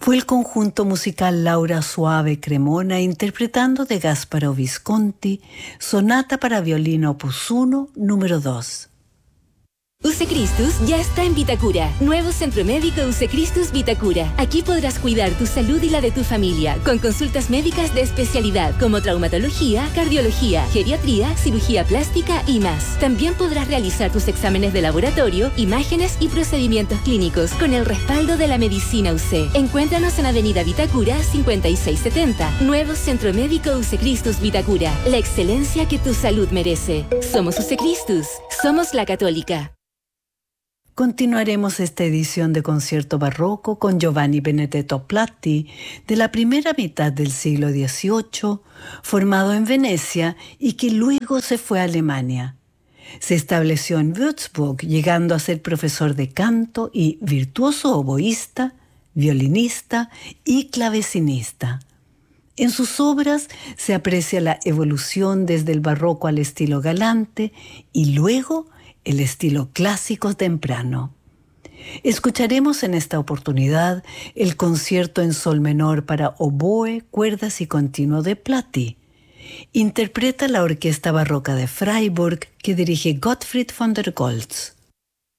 Fue el conjunto musical Laura Suave Cremona interpretando de Gasparo Visconti Sonata para violín opus 1, número 2. UC Christus ya está en Vitacura. Nuevo centro médico UC Christus Vitacura. Aquí podrás cuidar tu salud y la de tu familia con consultas médicas de especialidad como traumatología, cardiología, geriatría, cirugía plástica y más. También podrás realizar tus exámenes de laboratorio, imágenes y procedimientos clínicos con el respaldo de la medicina UC. Encuéntranos en Avenida Vitacura 5670. Nuevo centro médico UC Christus Vitacura. La excelencia que tu salud merece. Somos UC Christus. Somos la Católica. Continuaremos esta edición de Concierto Barroco con Giovanni Benedetto Platti, de la primera mitad del siglo XVIII, formado en Venecia y que luego se fue a Alemania. Se estableció en Würzburg, llegando a ser profesor de canto y virtuoso oboísta, violinista y clavecinista. En sus obras se aprecia la evolución desde el barroco al estilo galante y luego el estilo clásico temprano. Escucharemos en esta oportunidad el concierto en sol menor para oboe, cuerdas y continuo de Platti. Interpreta la Orquesta Barroca de Freiburg que dirige Gottfried von der Goltz.